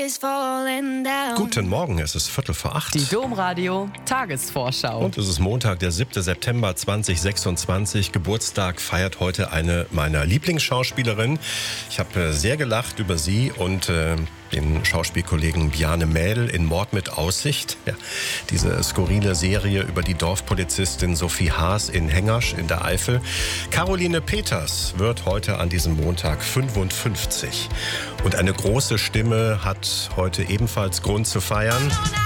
Guten Morgen, es ist 7:45. Die Domradio Tagesvorschau. Und es ist Montag, der 7. September 2026. Geburtstag feiert heute eine meiner Lieblingsschauspielerinnen. Ich habe sehr gelacht über sie und den Schauspielkollegen Bjarne Mädel in Mord mit Aussicht. Ja, diese skurrile Serie über die Dorfpolizistin Sophie Haas in Hengersch in der Eifel. Caroline Peters wird heute an diesem Montag 55. Und eine große Stimme hat heute ebenfalls Grund zu feiern.